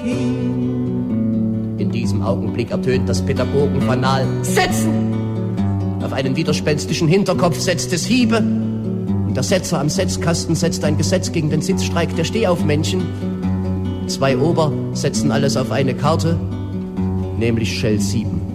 hin. In diesem Augenblick ertönt das Pädagogenfanal. Setzen! Auf einen widerspenstischen Hinterkopf setzt es Hiebe. Und der Setzer am Setzkasten setzt ein Gesetz gegen den Sitzstreik der Stehaufmännchen. 2 Ober setzen alles auf eine Karte, nämlich Shell 7.